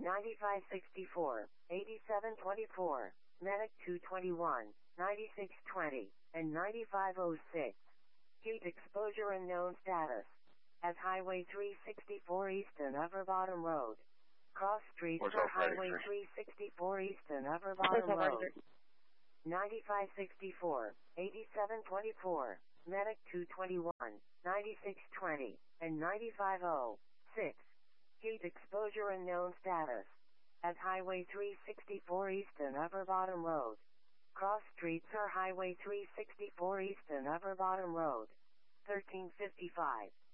9564, 8724, Medic 221, 9620, and 9506. Heat exposure unknown status. As Highway 364 East and Upper Bottom Road. Cross streets are Highway 364 East and Upper Bottom Road. 9564, 8724, Medic 221, 9620, and 9506. Heat exposure unknown status. As Highway 364 East and Upper Bottom Road. Cross streets are Highway 364 East and Upper Bottom Road. 1355.